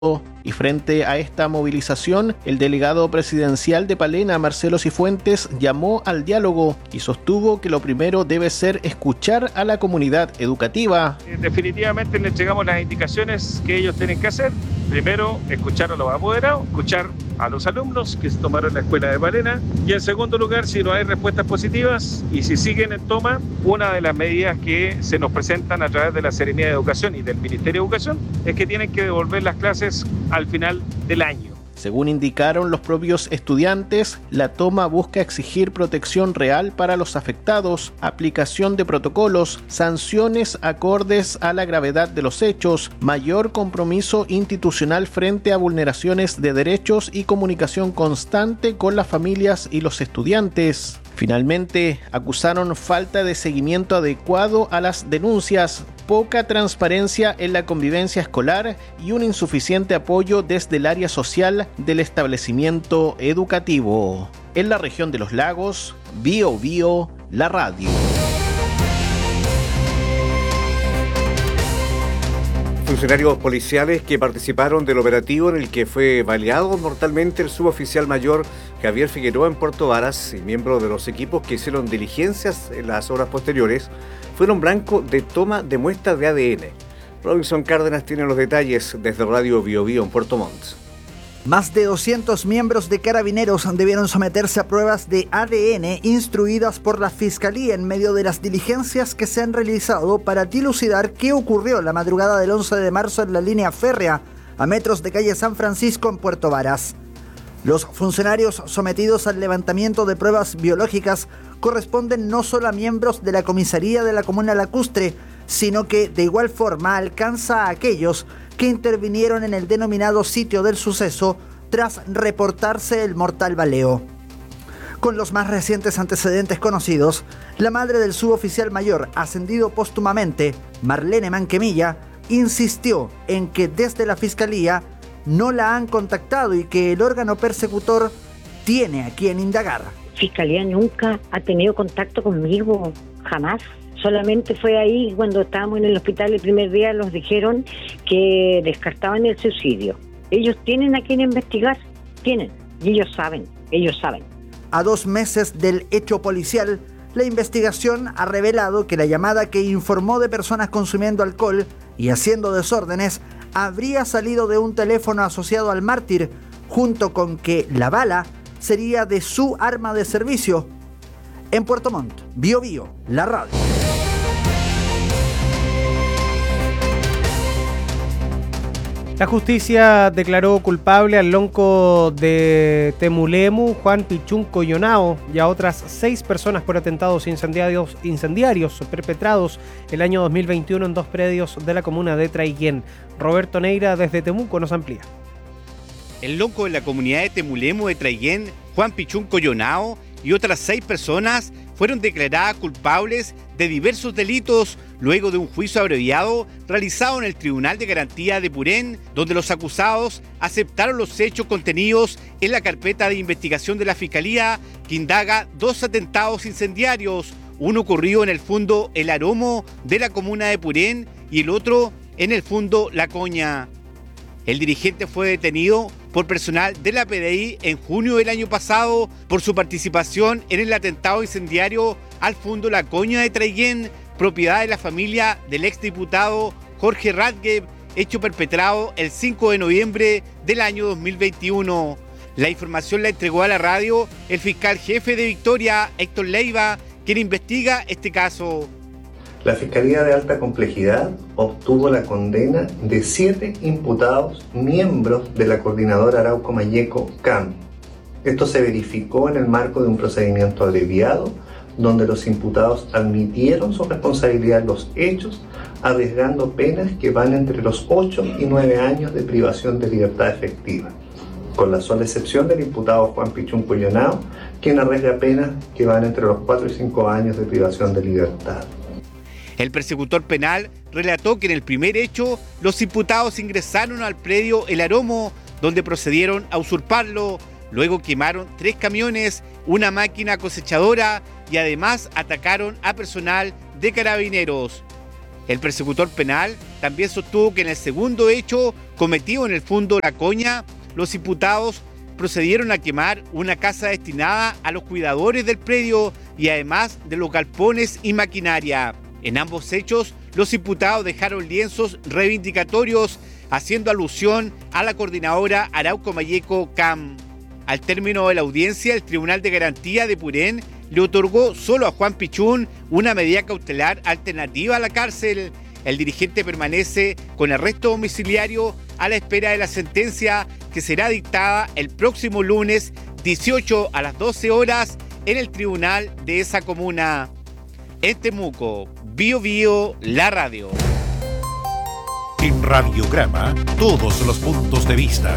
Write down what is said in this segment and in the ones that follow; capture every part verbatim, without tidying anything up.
Y frente a esta movilización, el delegado presidencial de Palena, Marcelo Cifuentes, llamó al diálogo y sostuvo que lo primero debe ser escuchar a la comunidad educativa. Definitivamente les entregamos las indicaciones que ellos tienen que hacer. Primero, escuchar a los apoderados, escuchar a los alumnos que se tomaron la escuela de Palena. Y en segundo lugar, si no hay respuestas positivas y si siguen en toma, una de las medidas que se nos presentan a través de la Seremía de Educación y del Ministerio de Educación es que tienen que devolver las clases al final del año. Según indicaron los propios estudiantes, la toma busca exigir protección real para los afectados, aplicación de protocolos, sanciones acordes a la gravedad de los hechos, mayor compromiso institucional frente a vulneraciones de derechos y comunicación constante con las familias y los estudiantes. Finalmente, acusaron falta de seguimiento adecuado a las denuncias, poca transparencia en la convivencia escolar y un insuficiente apoyo desde el área social del establecimiento educativo. En la región de los lagos, Bio Bio, la radio. Funcionarios policiales que participaron del operativo en el que fue baleado mortalmente el suboficial mayor Javier Figueroa en Puerto Varas y miembros de los equipos que hicieron diligencias en las horas posteriores fueron blanco de toma de muestras de A D N. Robinson Cárdenas tiene los detalles desde Radio Bio Bio en Puerto Montt. Más de doscientos miembros de Carabineros debieron someterse a pruebas de A D N instruidas por la Fiscalía en medio de las diligencias que se han realizado para dilucidar qué ocurrió la madrugada del once de marzo en la línea férrea a metros de calle San Francisco en Puerto Varas. Los funcionarios sometidos al levantamiento de pruebas biológicas corresponden no solo a miembros de la comisaría de la comuna lacustre, sino que de igual forma alcanza a aquellos que intervinieron en el denominado sitio del suceso tras reportarse el mortal baleo. Con los más recientes antecedentes conocidos, la madre del suboficial mayor ascendido póstumamente, Marlene Manquemilla, insistió en que desde la Fiscalía no la han contactado y que el órgano persecutor tiene a quien indagar. Fiscalía nunca ha tenido contacto conmigo, jamás. Solamente fue ahí cuando estábamos en el hospital el primer día, nos dijeron que descartaban el suicidio. Ellos tienen a quien investigar, tienen, y ellos saben, ellos saben. A dos meses del hecho policial, la investigación ha revelado que la llamada que informó de personas consumiendo alcohol y haciendo desórdenes habría salido de un teléfono asociado al mártir, junto con que la bala sería de su arma de servicio. En Puerto Montt, Bio Bio, la radio. La justicia declaró culpable al lonco de Temulemu, Juan Pichún Coyonao, y a otras seis personas por atentados incendiarios, incendiarios perpetrados el año dos mil veintiuno en dos predios de la comuna de Traiguén. Roberto Neira desde Temuco nos amplía. El lonco de la comunidad de Temulemu de Traiguén, Juan Pichún Coyonao, y otras seis personas fueron declaradas culpables de diversos delitos luego de un juicio abreviado realizado en el Tribunal de Garantía de Purén, donde los acusados aceptaron los hechos contenidos en la carpeta de investigación de la Fiscalía que indaga dos atentados incendiarios, uno ocurrido en el Fundo El Aromo de la comuna de Purén y el otro en el Fundo La Coña. El dirigente fue detenido por personal de la P D I en junio del año pasado por su participación en el atentado incendiario al Fundo La Coña de Traiguén, propiedad de la familia del exdiputado Jorge Radgeb, hecho perpetrado el cinco de noviembre del año dos mil veintiuno. La información la entregó a la radio el fiscal jefe de Victoria, Héctor Leiva, quien investiga este caso. La Fiscalía de Alta Complejidad obtuvo la condena de siete imputados miembros de la Coordinadora Arauco Mayeco C A M. Esto se verificó en el marco de un procedimiento abreviado, donde los imputados admitieron su responsabilidad en los hechos, arriesgando penas que van entre los ocho y nueve años de privación de libertad efectiva, con la sola excepción del imputado Juan Pichún Coyonao, quien arriesga penas que van entre los cuatro y cinco años de privación de libertad. El persecutor penal relató que en el primer hecho los imputados ingresaron al predio El Aromo, donde procedieron a usurparlo. Luego quemaron tres camiones, una máquina cosechadora y además atacaron a personal de Carabineros. El persecutor penal también sostuvo que en el segundo hecho cometido en el fondo La Coña, los imputados procedieron a quemar una casa destinada a los cuidadores del predio y además de los galpones y maquinaria. En ambos hechos, los imputados dejaron lienzos reivindicatorios haciendo alusión a la coordinadora Arauco Mayeco C A M. Al término de la audiencia, el Tribunal de Garantía de Purén le otorgó solo a Juan Pichún una medida cautelar alternativa a la cárcel. El dirigente permanece con arresto domiciliario a la espera de la sentencia que será dictada el próximo lunes dieciocho a las doce horas en el tribunal de esa comuna. En Temuco, Bio Bio, la radio. En Radiograma, todos los puntos de vista.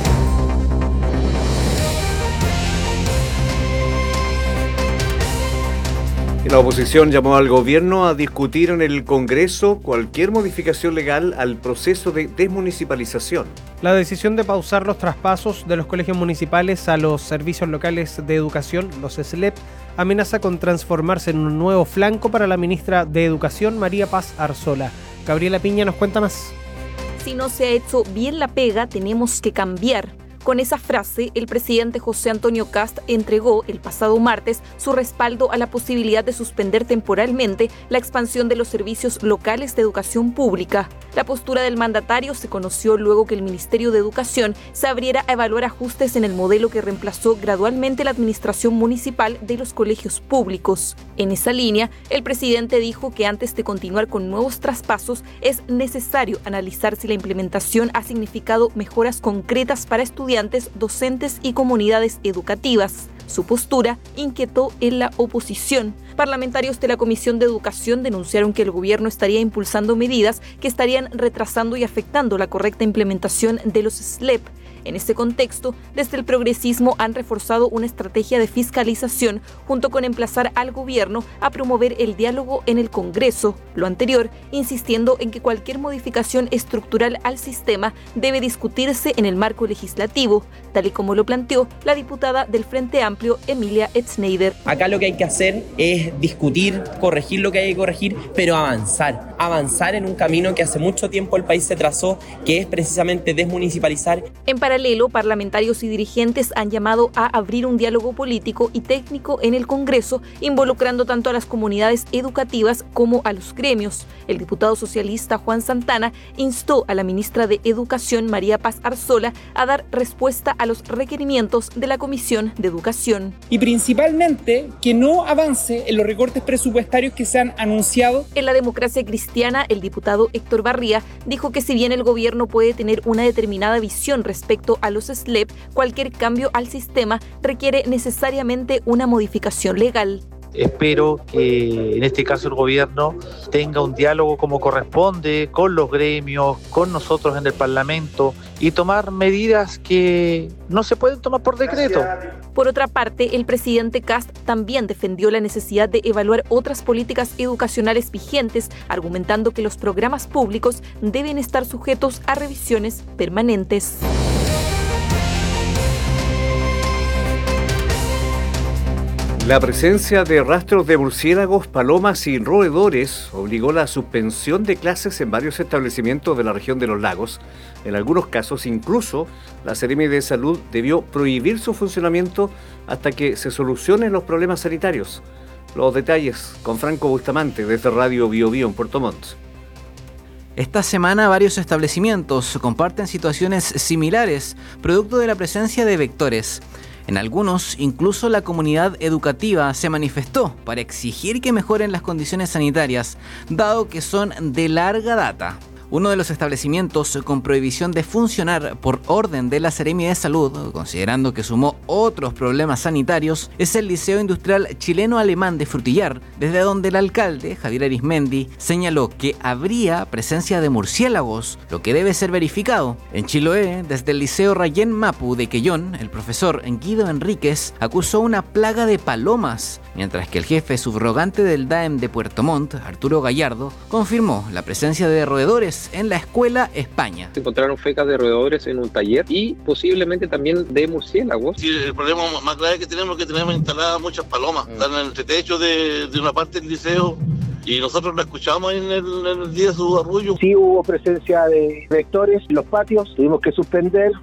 La oposición llamó al gobierno a discutir en el Congreso cualquier modificación legal al proceso de desmunicipalización. La decisión de pausar los traspasos de los colegios municipales a los servicios locales de educación, los S L E P, amenaza con transformarse en un nuevo flanco para la ministra de Educación, María Paz Arzola. Gabriela Piña nos cuenta más. Si no se ha hecho bien la pega, tenemos que cambiar. Con esa frase, el presidente José Antonio Kast entregó el pasado martes su respaldo a la posibilidad de suspender temporalmente la expansión de los servicios locales de educación pública. La postura del mandatario se conoció luego que el Ministerio de Educación se abriera a evaluar ajustes en el modelo que reemplazó gradualmente la administración municipal de los colegios públicos. En esa línea, el presidente dijo que antes de continuar con nuevos traspasos es necesario analizar si la implementación ha significado mejoras concretas para estudiantes, docentes y comunidades educativas. Su postura inquietó en la oposición. Parlamentarios de la Comisión de Educación denunciaron que el gobierno estaría impulsando medidas que estarían retrasando y afectando la correcta implementación de los S L E P. En este contexto, desde el progresismo han reforzado una estrategia de fiscalización junto con emplazar al gobierno a promover el diálogo en el Congreso. Lo anterior, insistiendo en que cualquier modificación estructural al sistema debe discutirse en el marco legislativo, tal y como lo planteó la diputada del Frente Amplio, Emilia Etzneider. Acá lo que hay que hacer es discutir, corregir lo que hay que corregir, pero avanzar. Avanzar en un camino que hace mucho tiempo el país se trazó, que es precisamente desmunicipalizar. En paralelo, parlamentarios y dirigentes han llamado a abrir un diálogo político y técnico en el Congreso, involucrando tanto a las comunidades educativas como a los gremios. El diputado socialista Juan Santana instó a la ministra de Educación, María Paz Arzola, a dar respuesta a los requerimientos de la Comisión de Educación. Y principalmente que no avance en los recortes presupuestarios que se han anunciado. En la Democracia Cristiana, el diputado Héctor Barría dijo que si bien el gobierno puede tener una determinada visión respecto a los S L E P, cualquier cambio al sistema requiere necesariamente una modificación legal. Espero que en este caso el gobierno tenga un diálogo como corresponde con los gremios, con nosotros en el Parlamento y tomar medidas que no se pueden tomar por decreto. Por otra parte, el presidente Kast también defendió la necesidad de evaluar otras políticas educacionales vigentes, argumentando que los programas públicos deben estar sujetos a revisiones permanentes. La presencia de rastros de murciélagos, palomas y roedores obligó la suspensión de clases en varios establecimientos de la región de los lagos. En algunos casos, incluso, la Seremi de Salud debió prohibir su funcionamiento hasta que se solucionen los problemas sanitarios. Los detalles con Franco Bustamante desde Radio Bio Bio en Puerto Montt. Esta semana varios establecimientos comparten situaciones similares, producto de la presencia de vectores. En algunos, incluso la comunidad educativa se manifestó para exigir que mejoren las condiciones sanitarias, dado que son de larga data. Uno de los establecimientos con prohibición de funcionar por orden de la Seremi de Salud, considerando que sumó otros problemas sanitarios, es el Liceo Industrial Chileno-Alemán de Frutillar, desde donde el alcalde, Javier Arismendi, señaló que habría presencia de murciélagos, lo que debe ser verificado. En Chiloé, desde el Liceo Rayén Mapu de Quellón, el profesor Guido Enríquez acusó una plaga de palomas, mientras que el jefe subrogante del D A E M de Puerto Montt, Arturo Gallardo, confirmó la presencia de roedores en la escuela España. Se encontraron fecas de roedores en un taller y posiblemente también de murciélagos. Sí, el problema más grave que tenemos es que tenemos instaladas muchas palomas. Mm. Están en el techo de, de una parte del liceo y nosotros la escuchamos en el, en el día de su arrullo. Sí hubo presencia de vectores en los patios, tuvimos que suspender